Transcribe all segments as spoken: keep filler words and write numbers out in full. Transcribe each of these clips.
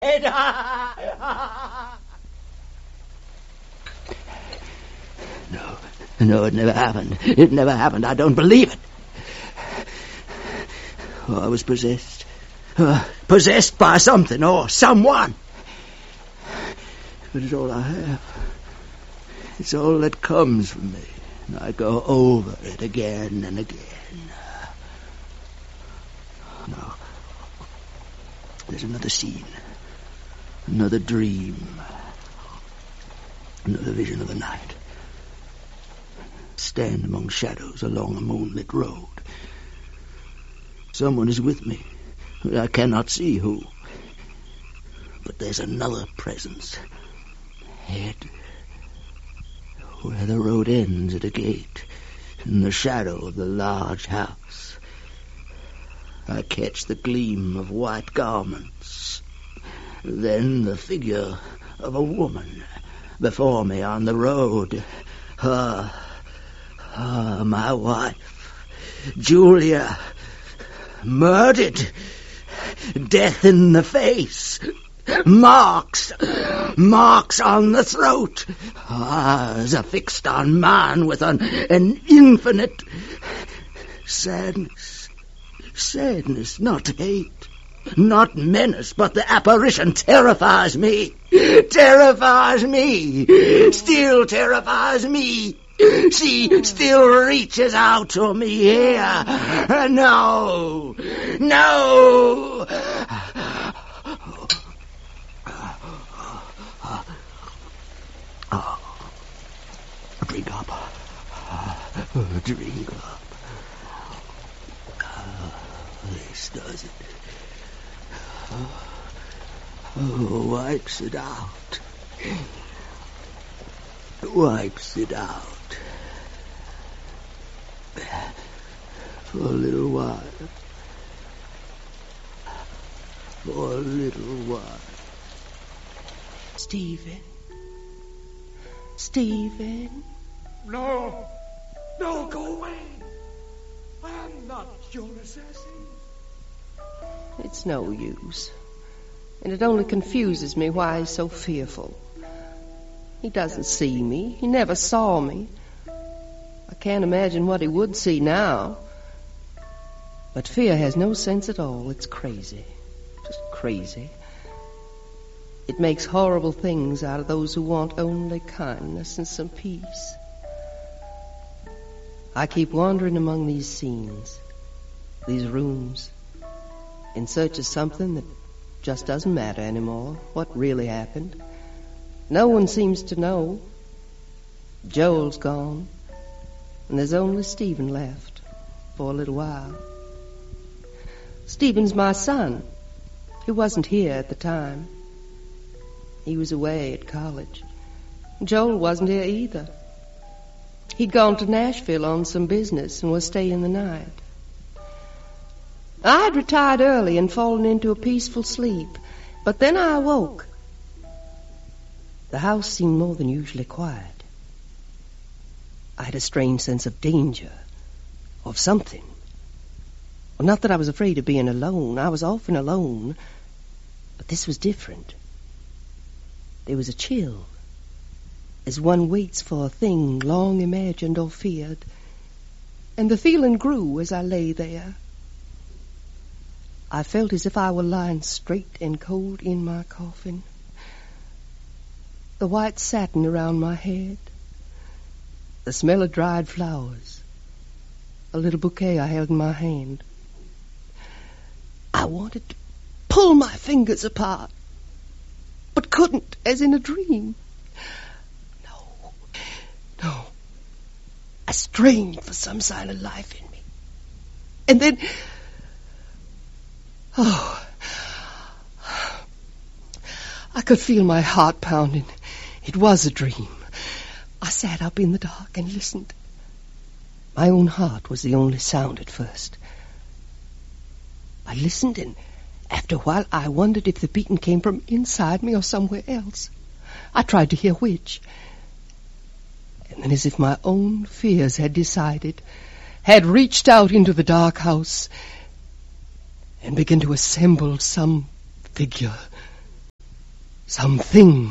No, no, it never happened. It never happened. I don't believe it. Oh, I was possessed. Uh, possessed by something or someone. But it's all I have. It's all that comes from me. And I go over it again and again. No. There's another scene. Another dream. Another vision of the night. Stand among shadows along a moonlit road. Someone is with me. I cannot see who. But there's another presence. Head. Where the road ends at a gate. In the shadow of the large house. I catch the gleam of white garments. Then the figure of a woman before me on the road. Her, her, my wife, Julia, murdered. Death in the face. Marks, marks on the throat. Eyes are fixed on mine with an, an infinite sadness. Sadness, not hate. Not menace, but the apparition terrifies me. Terrifies me. Still terrifies me. She still reaches out to me here. No. No. Oh. Drink up. Drink up. This does it. Oh, wipes it out. Wipes it out. For a little while. For a little while. Stephen. Stephen. No. No, go away. I'm not your assassin. It's no use. And it only confuses me why he's so fearful. He doesn't see me. He never saw me. I can't imagine what he would see now. But fear has no sense at all. It's crazy. Just crazy. It makes horrible things out of those who want only kindness and some peace. I keep wandering among these scenes, these rooms, in search of something that just doesn't matter anymore, what really happened. No one seems to know. Joel's gone, and there's only Stephen left for a little while. Stephen's my son. He wasn't here at the time. He was away at college. Joel wasn't here either. He'd gone to Nashville on some business and was staying the night. I had retired early and fallen into a peaceful sleep, but then I awoke. The house seemed more than usually quiet. I had a strange sense of danger, of something. Well, not that I was afraid of being alone. I was often alone, but this was different. There was a chill, as one waits for a thing long imagined or feared, and the feeling grew as I lay there. I felt as if I were lying straight and cold in my coffin. The white satin around my head, the smell of dried flowers, a little bouquet I held in my hand. I wanted to pull my fingers apart, but couldn't, as in a dream. No, no. I strained for some sign of life in me. And then... Oh, I could feel my heart pounding. It was a dream. I sat up in the dark and listened. My own heart was the only sound at first. I listened, and after a while I wondered if the beating came from inside me or somewhere else. I tried to hear which. And then, as if my own fears had decided, had reached out into the dark house and began to assemble some figure Something.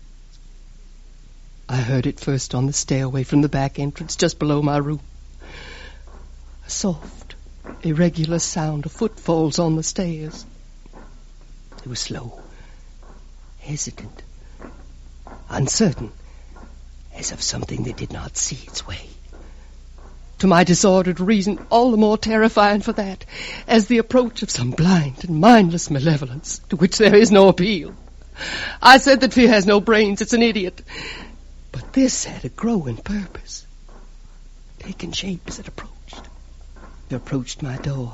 I heard it first on the stairway from the back entrance just below my room. A soft, irregular sound of footfalls on the stairs. It was slow, hesitant, uncertain, as of something that did not see its way. To my disordered reason, all the more terrifying for that, as the approach of some blind and mindless malevolence to which there is no appeal. I said that fear has no brains, it's an idiot. But this had a growing purpose, taking shape as it approached. It approached my door,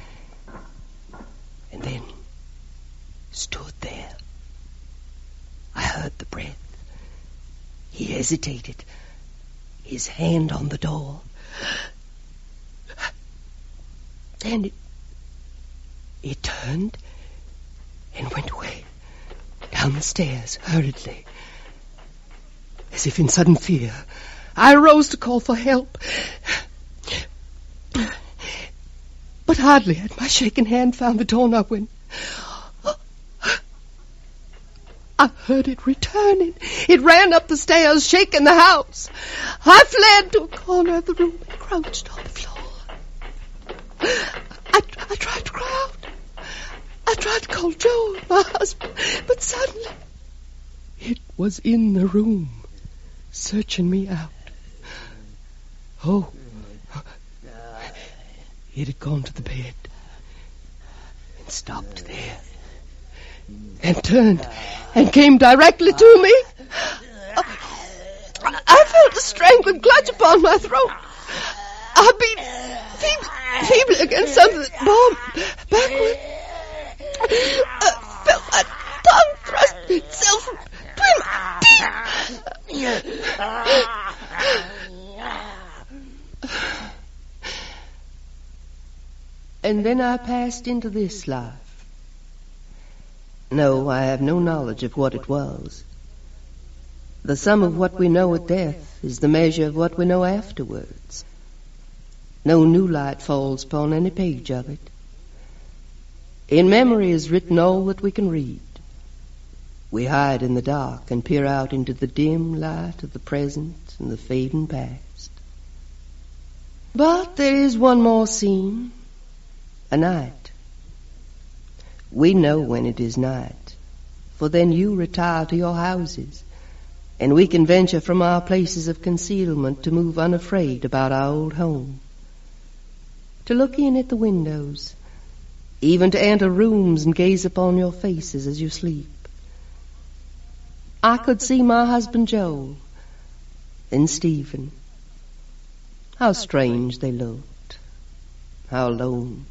and then stood there. I heard the breath. He hesitated, his hand on the door. Then it, it turned and went away, down the stairs, hurriedly. As if in sudden fear, I rose to call for help. But hardly had my shaken hand found the doorknob when I heard it returning. It ran up the stairs, shaking the house. I fled to a corner of the room and crouched on the floor. I, I tried to cry out. I tried to call Joel, my husband, but suddenly it was in the room, searching me out. Oh, it had gone to the bed and stopped there and turned and came directly to me. I felt a strangling clutch upon my throat. I beat feebly, feebly against something that bore me backward. I felt my tongue thrust itself between my teeth. And then I passed into this life. No, I have no knowledge of what it was. The sum of what we know at death is the measure of what we know afterwards. No new light falls upon any page of it. In memory is written all that we can read. We hide in the dark and peer out into the dim light of the present and the fading past. But there is one more scene, a night. We know when it is night, for then you retire to your houses, and we can venture from our places of concealment to move unafraid about our old home, to look in at the windows, even to enter rooms and gaze upon your faces as you sleep. I could see my husband Joel and Stephen. How strange they looked, how lone.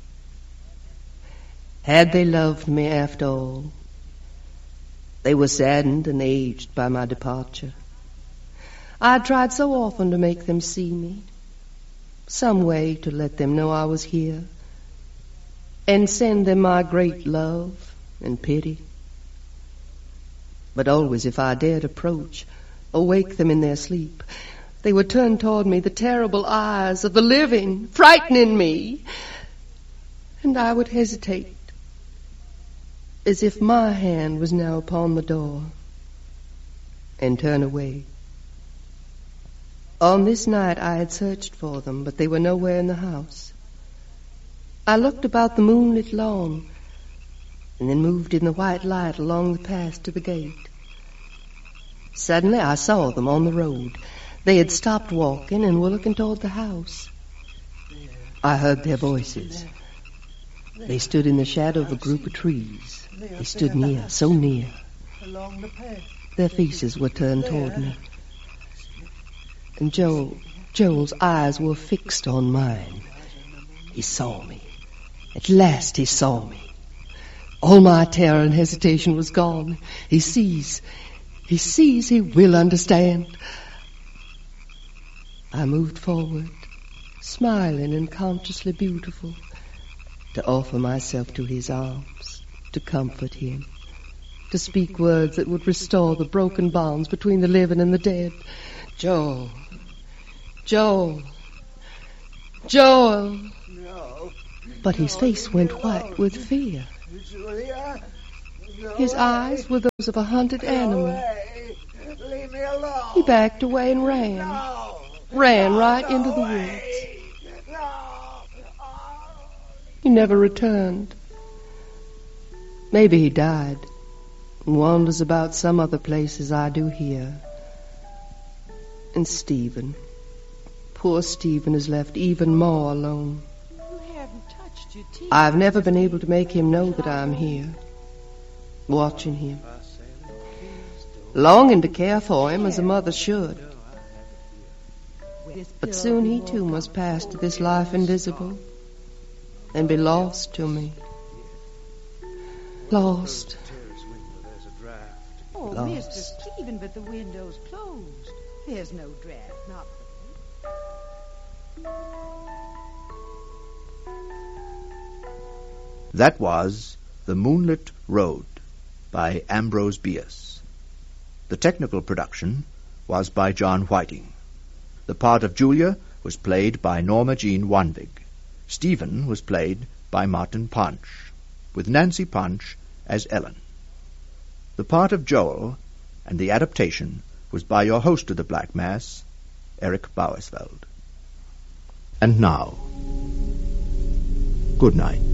Had they loved me after all? They were saddened and aged by my departure. I had tried so often to make them see me, some way to let them know I was here, and send them my great love and pity. But always if I dared approach or wake them in their sleep, they would turn toward me the terrible eyes of the living, frightening me, and I would hesitate, as if my hand was now upon the door, and turn away. On this night I had searched for them, but they were nowhere in the house. I looked about the moonlit lawn, and then moved in the white light along the path to the gate. Suddenly I saw them on the road. They had stopped walking and were looking toward the house. I heard their voices. They stood in the shadow of a group of trees. They stood near, so near. Their faces were turned toward me. And Joel, Joel's eyes were fixed on mine. He saw me. At last he saw me. All my terror and hesitation was gone. He sees. He sees. He will understand. I moved forward, smiling and consciously beautiful, to offer myself to his arms, to comfort him, to speak words that would restore the broken bonds between the living and the dead. Joel, Joel, Joel. No. But his face went white with fear. Julia, His eyes were those of a hunted animal. Away. Leave me alone. He backed away and ran. No. Ran No, right go into the away. woods. No. Oh. He never returned. Maybe he died and wanders about some other place as I do here. And Stephen, poor Stephen, is left even more alone. You haven't touched your teeth. I've never been able to make him know that I'm here, watching him, longing to care for him as a mother should. But soon he too must pass to this life invisible and be lost to me. Lost. Oh, Lost. Mister Stephen, but the window's closed. There's no draft, not That was The Moonlit Road by Ambrose Bierce. The technical production was by John Whiting. The part of Julia was played by Norma Jean Wanvig. Stephen was played by Martin Punch, with Nancy Punch as Ellen. The part of Joel and the adaptation was by your host of the Black Mass, Eric Bauersfeld. And now, good night.